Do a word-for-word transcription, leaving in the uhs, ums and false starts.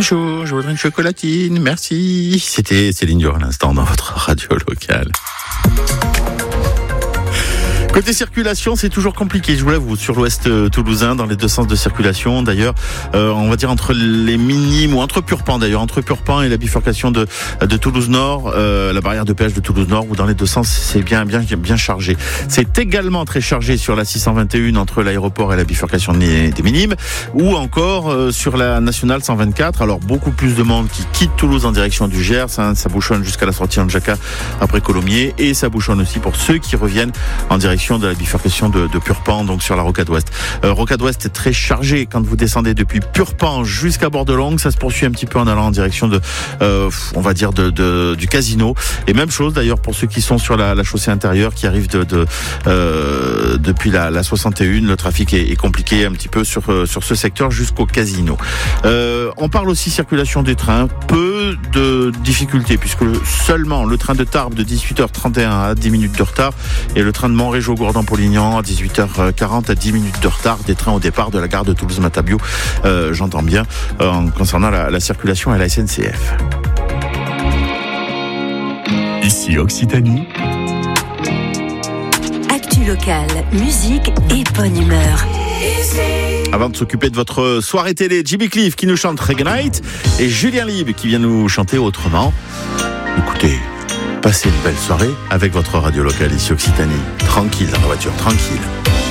Bonjour, je voudrais une chocolatine, merci. C'était Céline Dion à l'instant dans votre radio locale. Côté circulation, c'est toujours compliqué, je vous l'avoue, sur l'ouest toulousain, dans les deux sens de circulation. D'ailleurs, euh, on va dire entre les Minimes, ou entre Purpan d'ailleurs, entre Purpan et la bifurcation de, de Toulouse-Nord, euh, la barrière de péage de Toulouse-Nord, où dans les deux sens, c'est bien, bien, bien chargé. C'est également très chargé sur la six cent vingt et un entre l'aéroport et la bifurcation des, des Minimes, ou encore euh, sur la nationale cent vingt-quatre. Alors, beaucoup plus de monde qui quitte Toulouse en direction du Gers, hein, ça bouchonne jusqu'à la sortie en Jaca après Colomiers, et ça bouchonne aussi pour ceux qui reviennent en direction de la bifurcation de, de Purpan, donc sur la Rocade Ouest. Euh, Rocade Ouest est très chargée quand vous descendez depuis Purpan jusqu'à Bordelongue. Ça se poursuit un petit peu en allant en direction de, euh, on va dire de, de du Casino. Et même chose d'ailleurs pour ceux qui sont sur la, la chaussée intérieure, qui arrivent de, de euh, depuis la, la soixante et un. Le trafic est, est compliqué un petit peu sur sur ce secteur jusqu'au Casino. Euh, on parle aussi circulation des trains. Peu de difficultés puisque seulement le train de Tarbes de dix-huit heures trente et un à dix minutes de retard, et le train de Montrégeau Gourdon-Polignan à dix-huit heures quarante à dix minutes de retard, des trains au départ de la gare de Toulouse-Matabio, euh, j'entends bien, euh, en concernant la, la circulation à la S N C F. Ici Occitanie. Actu locale, musique et bonne humeur. Avant de s'occuper de votre soirée télé, Jimmy Cliff qui nous chante Reggae Night et Julien Libre qui vient nous chanter Autrement. Écoutez, passez une belle soirée avec votre radio locale ici Occitanie. Tranquille dans la voiture, tranquille.